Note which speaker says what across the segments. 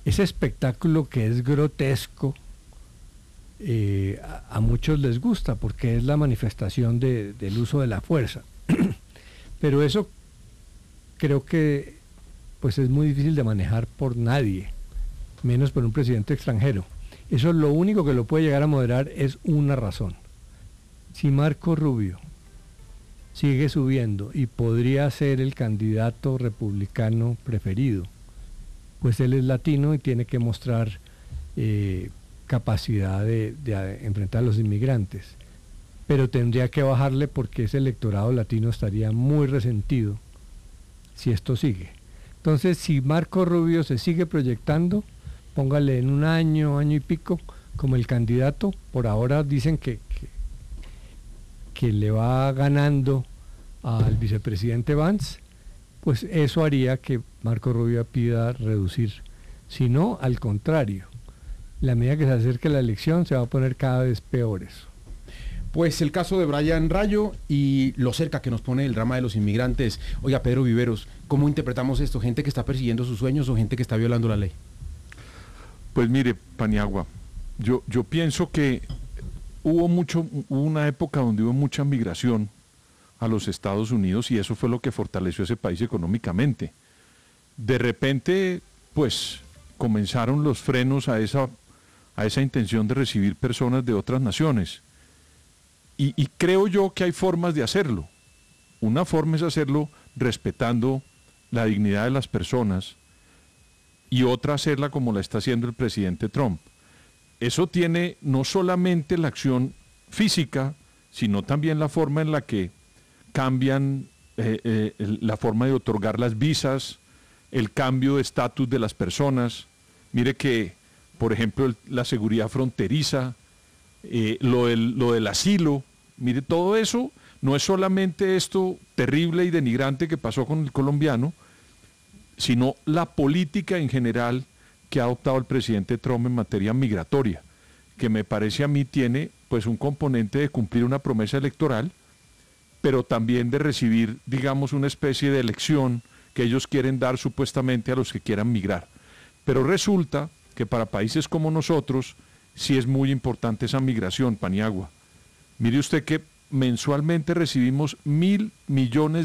Speaker 1: ese espectáculo que es grotesco, a muchos les gusta porque es la manifestación del uso de la fuerza. Pero eso creo que pues es muy difícil de manejar por nadie, menos por un presidente extranjero. Eso lo único que lo puede llegar a moderar es una razón. Si Marco Rubio sigue subiendo y podría ser el candidato republicano preferido, pues él es latino y tiene que mostrar capacidad de enfrentar a los inmigrantes. Pero tendría que bajarle porque ese electorado latino estaría muy resentido si esto sigue. Entonces, si Marco Rubio se sigue proyectando, póngale en un año, año y pico, como el candidato, por ahora dicen que le va ganando al vicepresidente Vance, pues eso haría que Marco Rubio pida reducir. Si no, al contrario, la medida que se acerque la elección se va a poner cada vez peor eso.
Speaker 2: Pues el caso de Brian Rayo y lo cerca que nos pone el drama de los inmigrantes. Oiga, Pedro Viveros, ¿cómo interpretamos esto? ¿Gente que está persiguiendo sus sueños o gente que está violando la ley?
Speaker 3: Pues mire, Paniagua, yo pienso que hubo una época donde hubo mucha migración a los Estados Unidos y eso fue lo que fortaleció ese país económicamente. De repente, pues, comenzaron los frenos a esa intención de recibir personas de otras naciones. Y creo yo que hay formas de hacerlo. Una forma es hacerlo respetando la dignidad de las personas y otra hacerla como la está haciendo el presidente Trump. Eso tiene no solamente la acción física, sino también la forma en la que cambian la forma de otorgar las visas, el cambio de estatus de las personas. Mire que, por ejemplo, la seguridad fronteriza, lo del asilo, mire, todo eso no es solamente esto terrible y denigrante que pasó con el colombiano, sino la política en general que ha adoptado el presidente Trump en materia migratoria, que me parece a mí tiene pues un componente de cumplir una promesa electoral, pero también de recibir, digamos, una especie de elección que ellos quieren dar supuestamente a los que quieran migrar. Pero resulta que para países como nosotros sí es muy importante esa migración, Paniagua. Mire usted que mensualmente recibimos $1.000 millones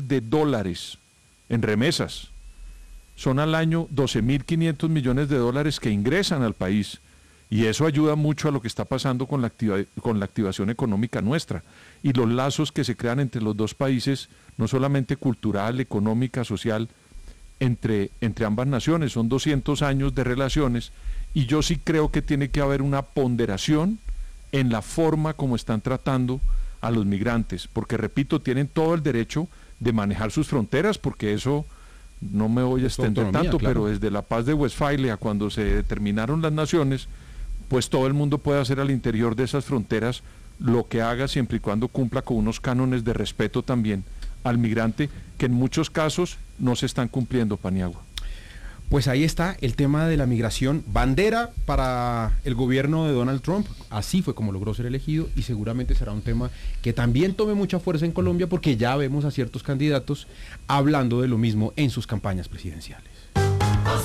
Speaker 3: en remesas. Son al año 12.500 millones de dólares que ingresan al país y eso ayuda mucho a lo que está pasando con la activación económica nuestra y los lazos que se crean entre los dos países, no solamente cultural, económica, social, entre ambas naciones. Son 200 años de relaciones y yo sí creo que tiene que haber una ponderación en la forma como están tratando a los migrantes, porque repito, tienen todo el derecho de manejar sus fronteras, porque eso no me voy a extender tanto, claro. Pero desde la paz de Westfalia, cuando se determinaron las naciones, pues todo el mundo puede hacer al interior de esas fronteras lo que haga siempre y cuando cumpla con unos cánones de respeto también al migrante, que en muchos casos no se están cumpliendo, Paniagua.
Speaker 2: Pues ahí está el tema de la migración, bandera para el gobierno de Donald Trump, así fue como logró ser elegido y seguramente será un tema que también tome mucha fuerza en Colombia porque ya vemos a ciertos candidatos hablando de lo mismo en sus campañas presidenciales.